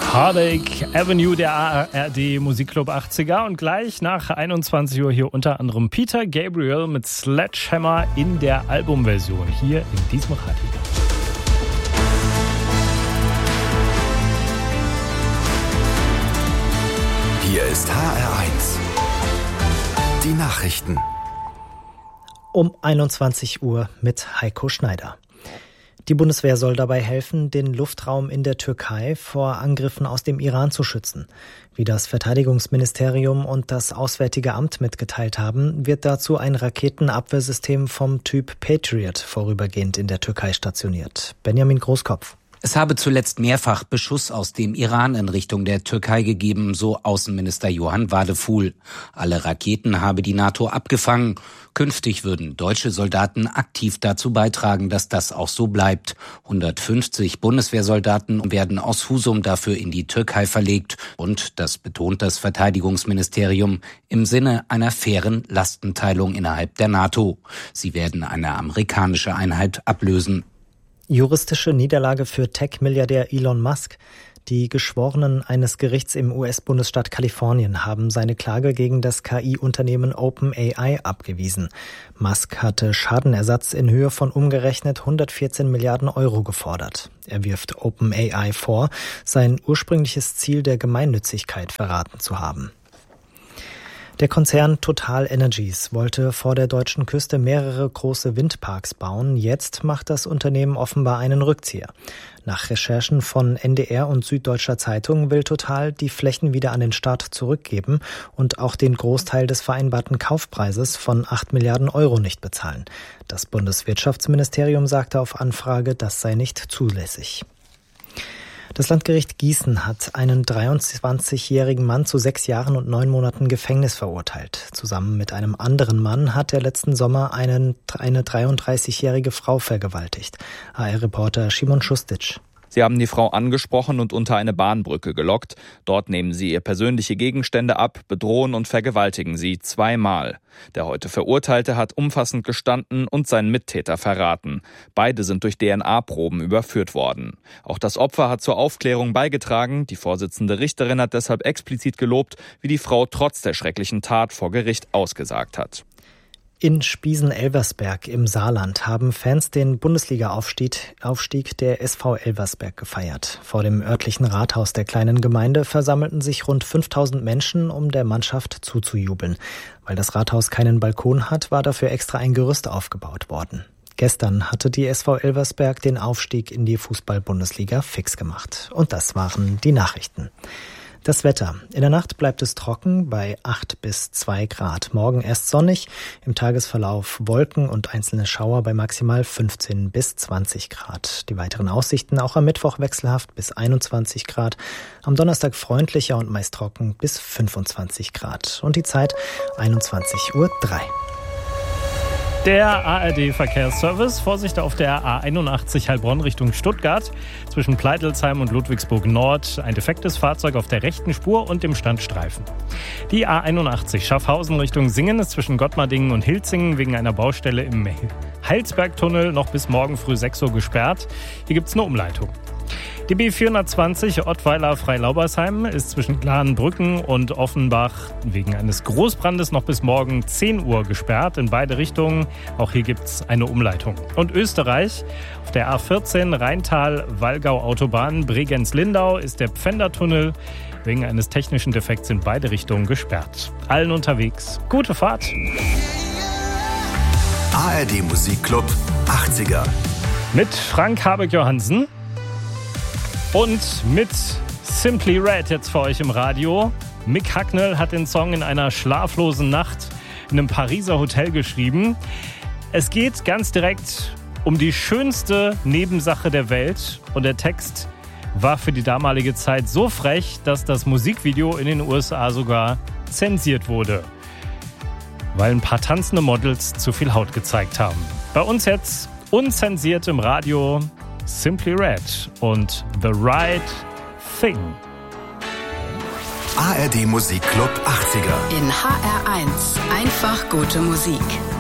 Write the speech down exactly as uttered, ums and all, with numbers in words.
Heartache Avenue, der A R D Musikclub achtziger. Und gleich nach einundzwanzig Uhr hier unter anderem Peter Gabriel mit Sledgehammer in der Albumversion hier in diesem Radio. Hier ist H R eins. Die Nachrichten. Um einundzwanzig Uhr mit Heiko Schneider. Die Bundeswehr soll dabei helfen, den Luftraum in der Türkei vor Angriffen aus dem Iran zu schützen. Wie das Verteidigungsministerium und das Auswärtige Amt mitgeteilt haben, wird dazu ein Raketenabwehrsystem vom Typ Patriot vorübergehend in der Türkei stationiert. Benjamin Großkopf. Es habe zuletzt mehrfach Beschuss aus dem Iran in Richtung der Türkei gegeben, so Außenminister Johann Wadefuhl. Alle Raketen habe die NATO abgefangen. Künftig würden deutsche Soldaten aktiv dazu beitragen, dass das auch so bleibt. hundertfünfzig Bundeswehrsoldaten werden aus Husum dafür in die Türkei verlegt. Und, das betont das Verteidigungsministerium, im Sinne einer fairen Lastenteilung innerhalb der NATO. Sie werden eine amerikanische Einheit ablösen. Juristische Niederlage für Tech-Milliardär Elon Musk. Die Geschworenen eines Gerichts im U S-Bundesstaat Kalifornien haben seine Klage gegen das K I-Unternehmen OpenAI abgewiesen. Musk hatte Schadenersatz in Höhe von umgerechnet hundertvierzehn Milliarden Euro gefordert. Er wirft OpenAI vor, sein ursprüngliches Ziel der Gemeinnützigkeit verraten zu haben. Der Konzern Total Energies wollte vor der deutschen Küste mehrere große Windparks bauen. Jetzt macht das Unternehmen offenbar einen Rückzieher. Nach Recherchen von N D R und Süddeutscher Zeitung will Total die Flächen wieder an den Staat zurückgeben und auch den Großteil des vereinbarten Kaufpreises von acht Milliarden Euro nicht bezahlen. Das Bundeswirtschaftsministerium sagte auf Anfrage, das sei nicht zulässig. Das Landgericht Gießen hat einen dreiundzwanzigjährigen Mann zu sechs Jahren und neun Monaten Gefängnis verurteilt. Zusammen mit einem anderen Mann hat er letzten Sommer einen, eine dreiunddreißigjährige Frau vergewaltigt. H R-Reporter Szymon Schustic. Sie haben die Frau angesprochen und unter eine Bahnbrücke gelockt. Dort nehmen sie ihr persönliche Gegenstände ab, bedrohen und vergewaltigen sie zweimal. Der heute Verurteilte hat umfassend gestanden und seinen Mittäter verraten. Beide sind durch D N A-Proben überführt worden. Auch das Opfer hat zur Aufklärung beigetragen. Die Vorsitzende Richterin hat deshalb explizit gelobt, wie die Frau trotz der schrecklichen Tat vor Gericht ausgesagt hat. In Spiesen-Elversberg im Saarland haben Fans den Bundesliga-Aufstieg Aufstieg der S V Elversberg gefeiert. Vor dem örtlichen Rathaus der kleinen Gemeinde versammelten sich rund fünftausend Menschen, um der Mannschaft zuzujubeln. Weil das Rathaus keinen Balkon hat, war dafür extra ein Gerüst aufgebaut worden. Gestern hatte die S V Elversberg den Aufstieg in die Fußball-Bundesliga fix gemacht. Und das waren die Nachrichten. Das Wetter. In der Nacht bleibt es trocken bei acht bis zwei Grad. Morgen erst sonnig, im Tagesverlauf Wolken und einzelne Schauer bei maximal fünfzehn bis zwanzig Grad. Die weiteren Aussichten auch am Mittwoch wechselhaft bis einundzwanzig Grad. Am Donnerstag freundlicher und meist trocken bis fünfundzwanzig Grad. Und die Zeit einundzwanzig Uhr drei. Der A R D-Verkehrsservice. Vorsicht auf der A einundachtzig Heilbronn Richtung Stuttgart. Zwischen Pleitelsheim und Ludwigsburg Nord ein defektes Fahrzeug auf der rechten Spur und dem Standstreifen. Die A einundachtzig Schaffhausen Richtung Singen ist zwischen Gottmardingen und Hilzingen wegen einer Baustelle im Heilsbergtunnel noch bis morgen früh sechs Uhr gesperrt. Hier gibt es eine Umleitung. Die B vierhundertzwanzig Ottweiler-Freilaubersheim ist zwischen Gladenbrücken und Offenbach wegen eines Großbrandes noch bis morgen zehn Uhr gesperrt in beide Richtungen. Auch hier gibt es eine Umleitung. Und Österreich, auf der A vierzehn Rheintal-Wallgau-Autobahn Bregenz-Lindau ist der Pfändertunnel wegen eines technischen Defekts in beide Richtungen gesperrt. Allen unterwegs gute Fahrt. A R D Musikclub achtziger. Mit Frank Habeck-Johansen. Und mit Simply Red jetzt für euch im Radio. Mick Hucknall hat den Song in einer schlaflosen Nacht in einem Pariser Hotel geschrieben. Es geht ganz direkt um die schönste Nebensache der Welt. Und der Text war für die damalige Zeit so frech, dass das Musikvideo in den U S A sogar zensiert wurde. Weil ein paar tanzende Models zu viel Haut gezeigt haben. Bei uns jetzt unzensiert im Radio Simply Red und The Right Thing. A R D Musikclub achtziger. In H R eins. Einfach gute Musik.